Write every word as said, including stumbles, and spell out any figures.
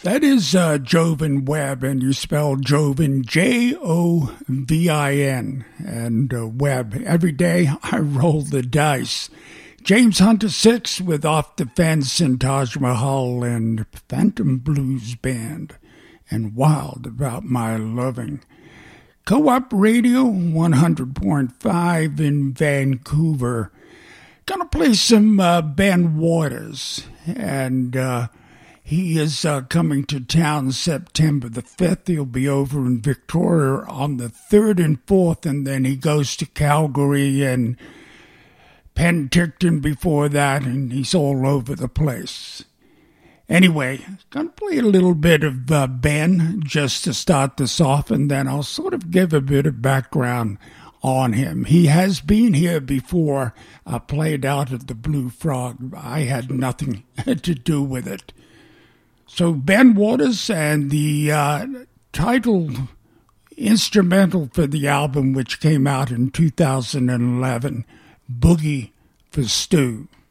That is uh, Jovin Webb, and you spell Jovin J O V I N, and uh, Webb. Every day I roll the dice. James Hunter six with Off the Fence and Taj Mahal and Phantom Blues Band and Wild About My Loving. Co-op Radio one hundred point five in Vancouver. Gonna play some uh, Ben Waters, and uh, he is uh, coming to town September the fifth. He'll be over in Victoria on the third and fourth, and then he goes to Calgary and Penticton before that, and he's all over the place. Anyway, going to play a little bit of uh, Ben just to start this off, and then I'll sort of give a bit of background on him. He has been here before, uh, played out at the Blue Frog. I had nothing to do with it. So Ben Waters, and the uh, title instrumental for the album, which came out in two thousand eleven, Boogie for Stu.